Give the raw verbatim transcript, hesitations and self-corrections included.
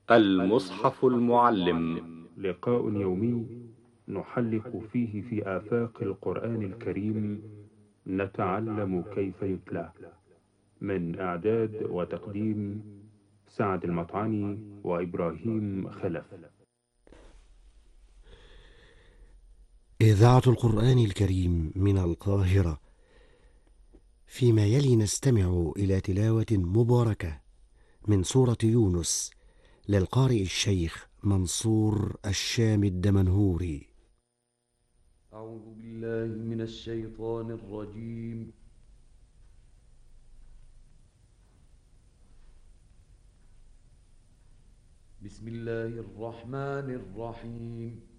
المصحف المعلم. لقاء يومي نحلق فيه في آفاق القرآن الكريم، نتعلم كيف يتلى. من إعداد وتقديم سعد المطعني وإبراهيم خلف. إذاعة القرآن الكريم من القاهرة. فيما يلي نستمع إلى تلاوة مباركة من سورة يونس للقارئ الشيخ منصور الشام الدمنهوري. أعوذ بالله من الشيطان الرجيم. بسم الله الرحمن الرحيم.